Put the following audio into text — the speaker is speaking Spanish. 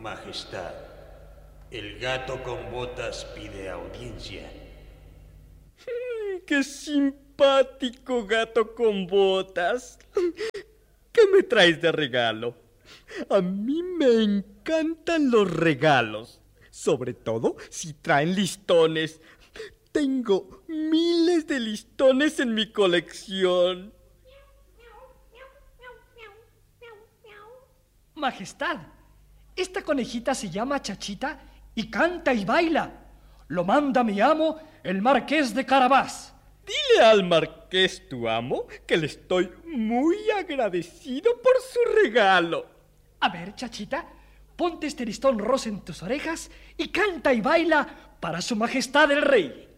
Majestad, el gato con botas pide audiencia. ¡Qué simpático gato con botas! ¿Qué me traes de regalo? A mí me encantan los regalos, sobre todo si traen listones. Tengo miles de listones en mi colección. Majestad, esta conejita se llama Chachita y canta y baila. Lo manda mi amo, el marqués de Carabás. Dile al marqués, tu amo, que le estoy muy agradecido por su regalo. A ver, Chachita, ponte este listón rosa en tus orejas y canta y baila para su majestad el rey.